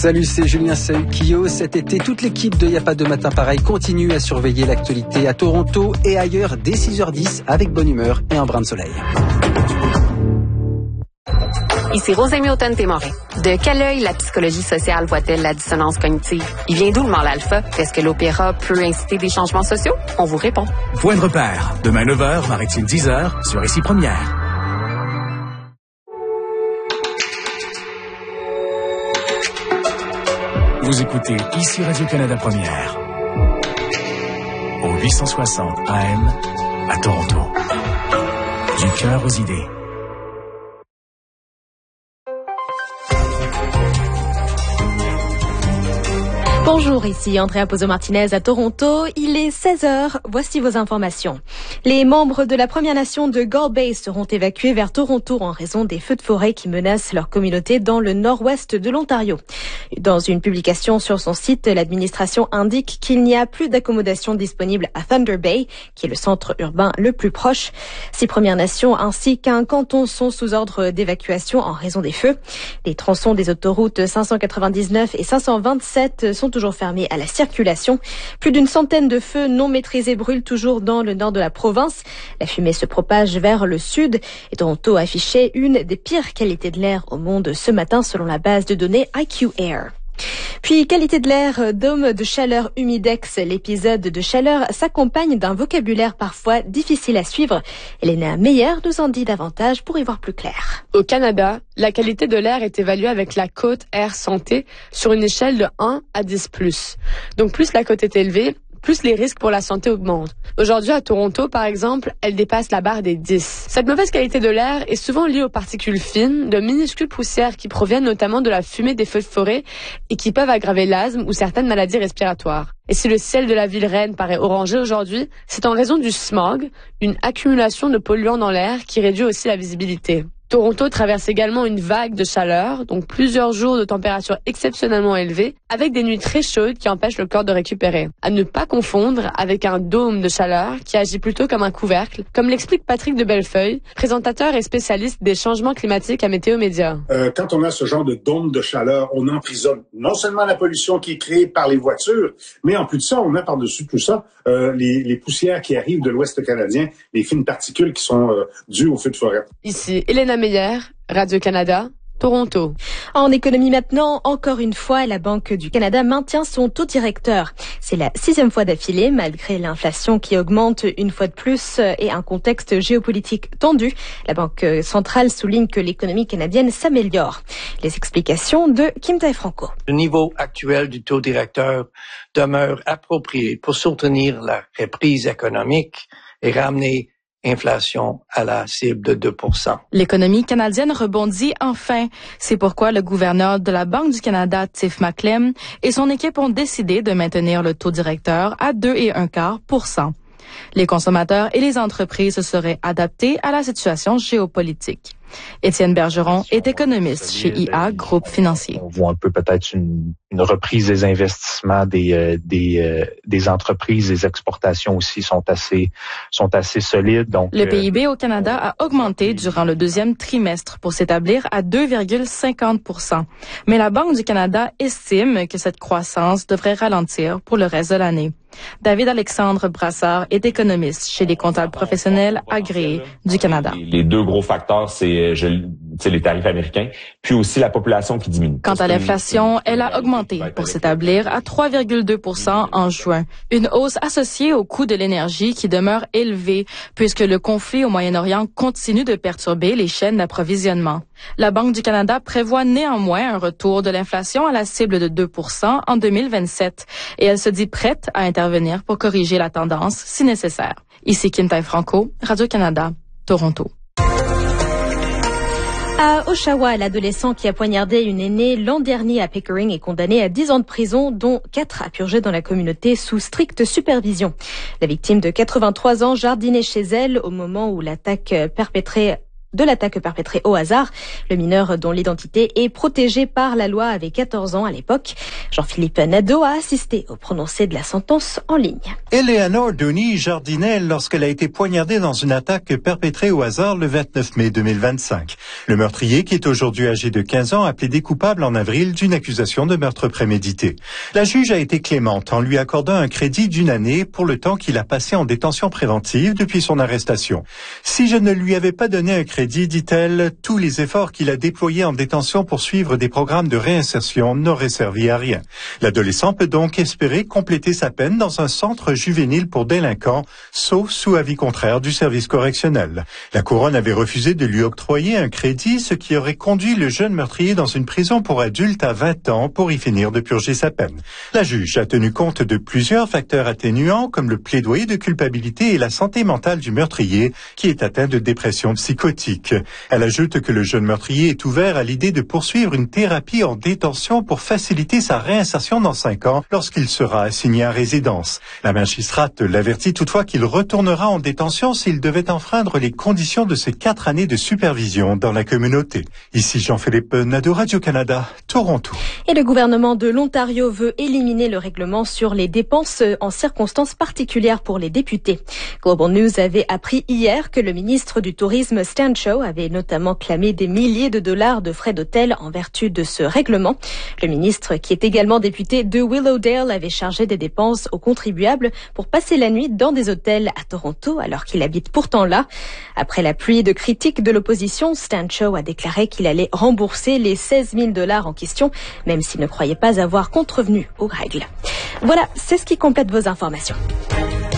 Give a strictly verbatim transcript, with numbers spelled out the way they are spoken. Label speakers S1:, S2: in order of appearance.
S1: Salut, c'est Julien Saukio. Cet été, toute l'équipe de Y'a pas de matin pareil continue à surveiller l'actualité à Toronto et ailleurs dès six heures dix avec bonne humeur et un brin de soleil.
S2: Ici Rosemée Automne-Témorin. De quel œil la psychologie sociale voit-elle la dissonance cognitive? Il vient d'où le mal alpha? Est-ce que l'opéra peut inciter des changements sociaux? On vous répond.
S3: Point de repère. Demain neuf heures, Maritime dix heures, sur Ici Première. Vous écoutez Ici Radio-Canada Première. Au huit cent soixante A M à Toronto. Du cœur aux idées.
S4: Bonjour, ici Andrea Pozzo-Martinez à Toronto. Il est seize heures. Voici vos informations. Les membres de la Première Nation de Gull Bay seront évacués vers Toronto en raison des feux de forêt qui menacent leur communauté dans le nord-ouest de l'Ontario. Dans une publication sur son site, l'administration indique qu'il n'y a plus d'accommodation disponible à Thunder Bay, qui est le centre urbain le plus proche. Six Premières Nations ainsi qu'un canton sont sous ordre d'évacuation en raison des feux. Les tronçons des autoroutes cinq cent quatre-vingt-dix-neuf et cinq cent vingt-sept sont toujours fermés à la circulation. Plus d'une centaine de feux non maîtrisés brûlent toujours dans le nord de la province. La fumée se propage vers le sud et Toronto affichait une des pires qualités de l'air au monde ce matin selon la base de données I Q Air. Puis, qualité de l'air, dôme de chaleur humidex. L'épisode de chaleur s'accompagne d'un vocabulaire parfois difficile à suivre. Elena Meyer nous en dit davantage pour y voir plus clair.
S5: Au Canada, la qualité de l'air est évaluée avec la cote Air Santé sur une échelle de un à dix plus. Donc, plus la cote est élevée, plus les risques pour la santé augmentent. Aujourd'hui, à Toronto, par exemple, elle dépasse la barre des dix. Cette mauvaise qualité de l'air est souvent liée aux particules fines, de minuscules poussières qui proviennent notamment de la fumée des feux de forêt et qui peuvent aggraver l'asthme ou certaines maladies respiratoires. Et si le ciel de la ville reine paraît orangé aujourd'hui, c'est en raison du smog, une accumulation de polluants dans l'air qui réduit aussi la visibilité. Toronto traverse également une vague de chaleur, donc plusieurs jours de température exceptionnellement élevée, avec des nuits très chaudes qui empêchent le corps de récupérer. À ne pas confondre avec un dôme de chaleur qui agit plutôt comme un couvercle, comme l'explique Patrick de Bellefeuille, présentateur et spécialiste des changements climatiques à Météo Média.
S6: Euh, quand on a ce genre de dôme de chaleur, on emprisonne non seulement la pollution qui est créée par les voitures, mais en plus de ça, on a par-dessus tout ça euh, les, les poussières qui arrivent de l'Ouest canadien, les fines particules qui sont euh, dues aux feux de forêt.
S5: Ici, Elena Meyer, Radio-Canada, Toronto.
S4: En économie maintenant, encore une fois, la Banque du Canada maintient son taux directeur. C'est la sixième fois d'affilée, malgré l'inflation qui augmente une fois de plus et un contexte géopolitique tendu. La Banque centrale souligne que l'économie canadienne s'améliore. Les explications de Kim Tai-Franco.
S7: Le niveau actuel du taux directeur demeure approprié pour soutenir la reprise économique et ramener inflation à la cible de deux pour cent.
S8: L'économie canadienne rebondit enfin. C'est pourquoi le gouverneur de la Banque du Canada, Tiff Macklem, et son équipe ont décidé de maintenir le taux directeur à deux et un quart pour cent. Les consommateurs et les entreprises se seraient adaptés à la situation géopolitique. Étienne Bergeron est économiste chez I A Groupe Financier.
S9: On voit un peu peut-être une, une reprise des investissements des euh, des euh, des entreprises, les exportations aussi sont assez sont assez solides. Donc
S8: le P I B au Canada a augmenté durant le deuxième trimestre pour s'établir à deux virgule cinquante pour cent. Mais la Banque du Canada estime que cette croissance devrait ralentir pour le reste de l'année. David Alexandre Brassard est économiste chez les comptables professionnels agréés du Canada.
S10: Les deux gros facteurs, c'est, je, c'est les tarifs américains, puis aussi la population qui diminue.
S8: Quant à l'inflation, elle a augmenté pour s'établir à trois virgule deux pour cent en juin. Une hausse associée au coût de l'énergie qui demeure élevé puisque le conflit au Moyen-Orient continue de perturber les chaînes d'approvisionnement. La Banque du Canada prévoit néanmoins un retour de l'inflation à la cible de deux pour cent en deux mille vingt-sept et elle se dit prête à intervenir pour corriger la tendance si nécessaire. Ici Kim Tai-Franco, Radio-Canada, Toronto.
S4: À Oshawa, l'adolescent qui a poignardé une aînée l'an dernier à Pickering est condamné à dix ans de prison, dont quatre à purger dans la communauté sous stricte supervision. La victime de quatre-vingt-trois ans jardinait chez elle au moment où l'attaque perpétrée de l'attaque perpétrée au hasard. Le mineur, dont l'identité est protégée par la loi, avait quatorze ans à l'époque. Jean-Philippe Nadeau a assisté au prononcé de la sentence en ligne.
S11: Eleanor Dooney jardinait lorsqu'elle a été poignardée dans une attaque perpétrée au hasard le vingt-neuf mai deux mille vingt-cinq. Le meurtrier, qui est aujourd'hui âgé de quinze ans, a plaidé coupable en avril d'une accusation de meurtre prémédité. La juge a été clémente en lui accordant un crédit d'une année pour le temps qu'il a passé en détention préventive depuis son arrestation. Si je ne lui avais pas donné un crédit, dit-elle, tous les efforts qu'il a déployés en détention pour suivre des programmes de réinsertion n'auraient servi à rien. L'adolescent peut donc espérer compléter sa peine dans un centre juvénile pour délinquants, sauf sous avis contraire du service correctionnel. La couronne avait refusé de lui octroyer un crédit, ce qui aurait conduit le jeune meurtrier dans une prison pour adultes à vingt ans pour y finir de purger sa peine. La juge a tenu compte de plusieurs facteurs atténuants comme le plaidoyer de culpabilité et la santé mentale du meurtrier qui est atteint de dépression psychotique. Elle ajoute que le jeune meurtrier est ouvert à l'idée de poursuivre une thérapie en détention pour faciliter sa réinsertion dans cinq ans lorsqu'il sera assigné à résidence. La magistrate l'avertit toutefois qu'il retournera en détention s'il devait enfreindre les conditions de ses quatre années de supervision dans la communauté. Ici Jean-Philippe Nadeau, Radio-Canada, Toronto.
S4: Et le gouvernement de l'Ontario veut éliminer le règlement sur les dépenses en circonstances particulières pour les députés. Global News avait appris hier que le ministre du Tourisme Stan Cho avait notamment clamé des milliers de dollars de frais d'hôtel en vertu de ce règlement. Le ministre, qui est également député de Willowdale, avait chargé des dépenses aux contribuables pour passer la nuit dans des hôtels à Toronto alors qu'il habite pourtant là. Après la pluie de critiques de l'opposition, Stan Cho a déclaré qu'il allait rembourser les seize mille dollars en question, même s'il ne croyait pas avoir contrevenu aux règles. Voilà, c'est ce qui complète vos informations.